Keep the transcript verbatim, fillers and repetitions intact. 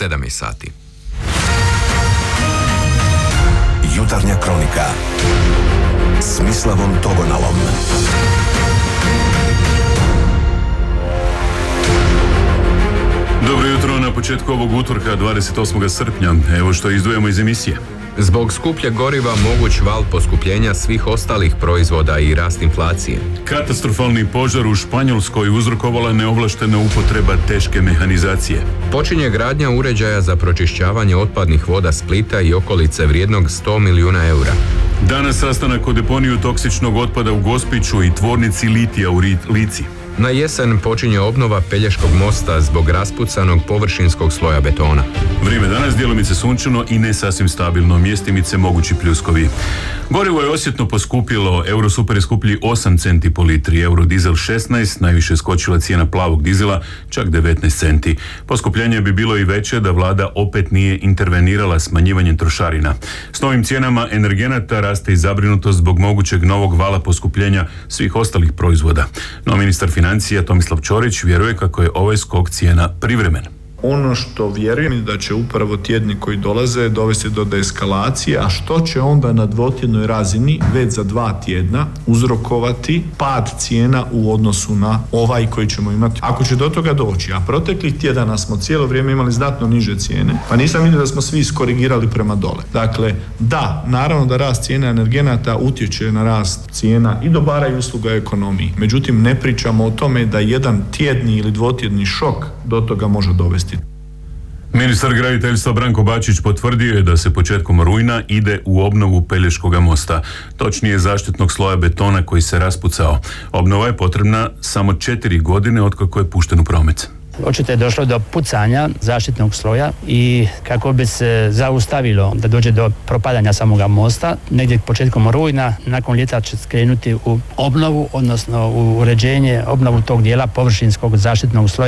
sedam je sati. Jutarnja kronika s Mislavom Togonalom. Dobro jutro na početku ovog utorka dvadeset osmog srpnja. Evo što izdvojamo iz emisije. Zbog skupljeg goriva moguć val poskupljenja svih ostalih proizvoda i rast inflacije. Katastrofalni požar u Španjolskoj uzrokovala neovlaštena upotreba teške mehanizacije. Počinje gradnja uređaja za pročišćavanje otpadnih voda Splita i okolice vrijednog sto milijuna eura. Danas sastanak o deponiju toksičnog otpada u Gospiću i tvornici litija u Lici. Na jesen počinje obnova Pelješkog mosta zbog raspucanog površinskog sloja betona. Vrijeme danas djelomice sunčano i ne sasvim stabilno, mjestimice mogući pljuskovi. Gorivo je osjetno poskupilo, Eurosuper je skuplji osam centi po litri, Eurodizel šesnaest, najviše je skočila cijena plavog dizela, čak devetnaest centi. Poskupljenje bi bilo i veće da vlada opet nije intervenirala smanjivanjem trošarina. S novim cijenama energenata raste i zabrinutost zbog mogućeg novog vala poskupljenja svih ostalih proizvoda. No ministar financija Tomislav Ćorić vjeruje kako je ovaj skok cijena privremen. Ono što vjerujem je da će upravo tjedni koji dolaze dovesti do deeskalacije, a što će onda na dvotjednoj razini već za dva tjedna uzrokovati pad cijena u odnosu na ovaj koji ćemo imati. Ako će do toga doći, a proteklih tjedana smo cijelo vrijeme imali znatno niže cijene, pa nisam vidio da smo svi iskorigirali prema dole. Dakle, da, naravno da rast cijena energenata utječe na rast cijena i dobara i usluga u ekonomiji. Međutim, ne pričamo o tome da jedan tjedni ili dvotjedni šok do toga može dovesti. Ministar graditeljstva Branko Bačić potvrdio je da se početkom rujna ide u obnovu Pelješkoga mosta, točnije zaštitnog sloja betona koji se raspucao. Obnova je potrebna samo četiri godine otkako je pušten u promet. Očito je došlo do pucanja zaštitnog sloja i kako bi se zaustavilo da dođe do propadanja samoga mosta, negdje početkom rujna, nakon ljeta će skrenuti u obnovu, odnosno u uređenje, obnovu tog dijela površinskog zaštitnog sloja.